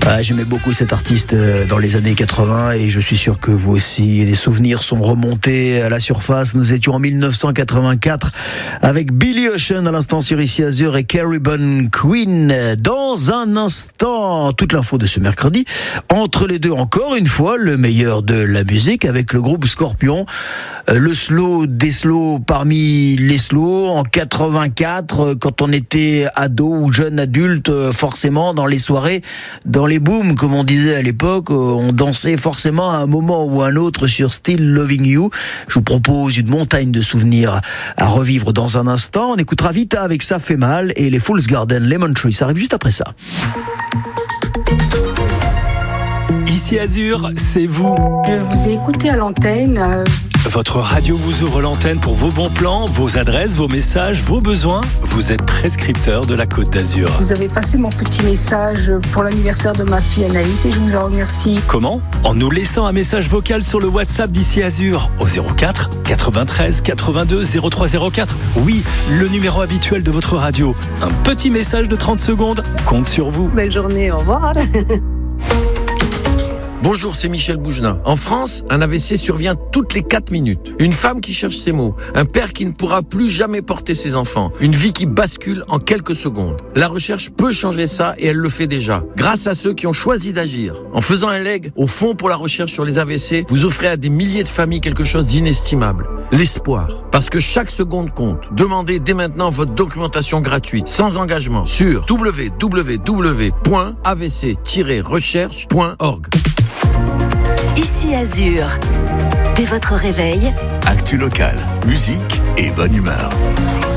J'aimais beaucoup cet artiste dans les années 80 et je suis sûr que vous aussi. Les souvenirs sont remontés à la surface. Nous étions en 1984 avec Billy Ocean à l'instant sur Ici Azur et Caribbean Queen. Dans un instant, toute l'info de ce mercredi. Entre les deux, encore une fois, le meilleur de la musique avec le groupe Scorpion. Le slow des slows parmi les slows en 84, quand on était ado ou jeune adulte, forcément dans les soirées, dans les booms comme on disait à l'époque, on dansait forcément à un moment ou à un autre sur Still Loving You. Je vous propose une montagne de souvenirs à revivre dans un instant. On écoutera Vita avec Ça fait mal et les Fool's Garden Lemon Tree, ça arrive juste après ça. Ici Azur, c'est vous. Je vous ai écouté à l'antenne. Votre radio vous ouvre l'antenne pour vos bons plans, vos adresses, vos messages, vos besoins. Vous êtes prescripteur de la Côte d'Azur. Vous avez passé mon petit message pour l'anniversaire de ma fille Anaïs et je vous en remercie. Comment ? En nous laissant un message vocal sur le WhatsApp d'Ici Azur au 04 93 82 0304. Oui, le numéro habituel de votre radio. Un petit message de 30 secondes compte sur vous. Belle journée, au revoir. Bonjour, c'est Michel Boujna. En France, un AVC survient toutes les 4 minutes. Une femme qui cherche ses mots, un père qui ne pourra plus jamais porter ses enfants, une vie qui bascule en quelques secondes. La recherche peut changer ça et elle le fait déjà, grâce à ceux qui ont choisi d'agir. En faisant un leg au Fonds pour la recherche sur les AVC, vous offrez à des milliers de familles quelque chose d'inestimable. L'espoir. Parce que chaque seconde compte. Demandez dès maintenant votre documentation gratuite, sans engagement, sur www.avc-recherche.org. Ici Azur. Dès votre réveil, actu local, musique et bonne humeur.